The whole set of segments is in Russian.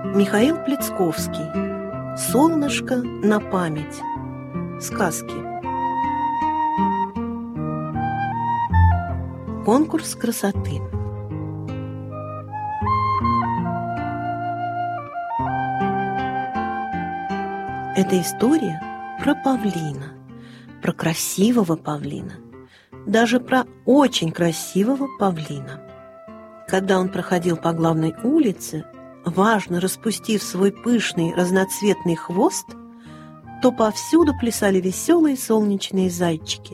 Михаил Плецковский. «Солнышко на память». Сказки. Конкурс красоты. Это история про павлина, про красивого павлина, даже про очень красивого павлина. Когда он проходил по главной улице, важно распустив свой пышный разноцветный хвост, то повсюду плясали веселые солнечные зайчики.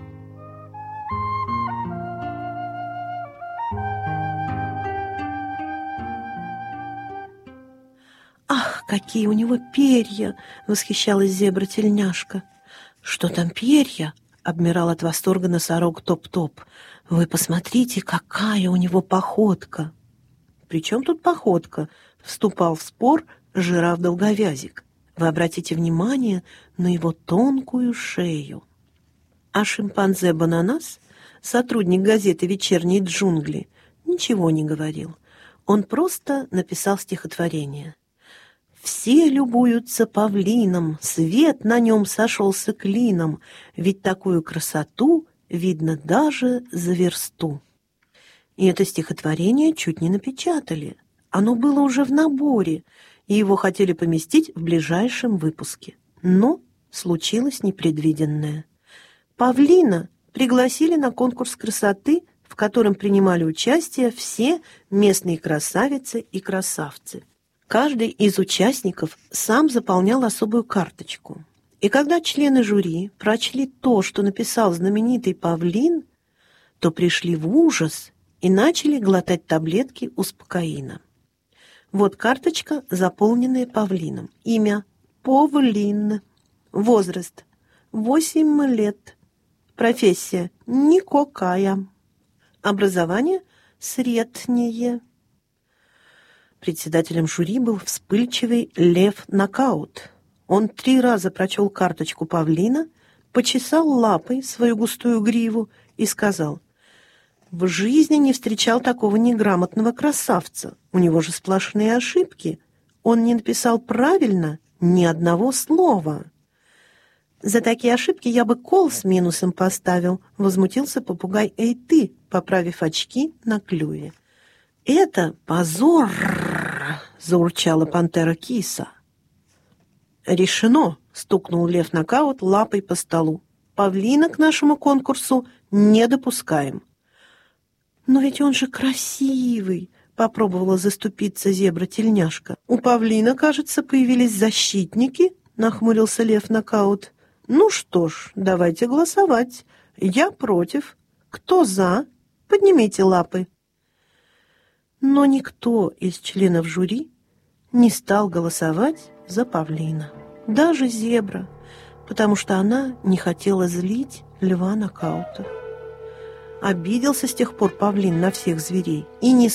«Ах, какие у него перья!» — восхищалась зебра-тельняшка. «Что там перья?» — обмирал от восторга носорог Топ-Топ. «Вы посмотрите, какая у него походка!» «При чем тут походка?» — вступал в спор жираф-долговязик. «Вы обратите внимание на его тонкую шею». А шимпанзе Бананас, сотрудник газеты «Вечерние джунгли», ничего не говорил. Он просто написал стихотворение. «Все любуются павлином, свет на нем сошелся клином, ведь такую красоту видно даже за версту». И это стихотворение чуть не напечатали. Оно было уже в наборе, и его хотели поместить в ближайшем выпуске. Но случилось непредвиденное. Павлина пригласили на конкурс красоты, в котором принимали участие все местные красавицы и красавцы. Каждый из участников сам заполнял особую карточку. И когда члены жюри прочли то, что написал знаменитый павлин, то пришли в ужас и начали глотать таблетки успокоина. Вот карточка, заполненная павлином. Имя – Павлин. Возраст – 8 лет. Профессия – никакая. Образование – среднее. Председателем жюри был вспыльчивый Лев Нокаут. Он 3 раза прочел карточку павлина, почесал лапой свою густую гриву и сказал: «В жизни не встречал такого неграмотного красавца. У него же сплошные ошибки. Он не написал правильно ни одного слова». «За такие ошибки я бы кол с минусом поставил», — возмутился попугай «Эй ты», поправив очки на клюве. «Это позор!» — заурчала пантера Киса. «Решено!» — стукнул Лев Нокаут лапой по столу. «Павлина к нашему конкурсу не допускаем». «Но ведь он же красивый!» — попробовала заступиться зебра-тельняшка. «У павлина, кажется, появились защитники», — нахмурился Лев Нокаут. «Ну что ж, давайте голосовать. Я против. Кто за? Поднимите лапы». Но никто из членов жюри не стал голосовать за павлина. Даже зебра, потому что она не хотела злить Льва Нокаута. Обиделся с тех пор павлин на всех зверей и не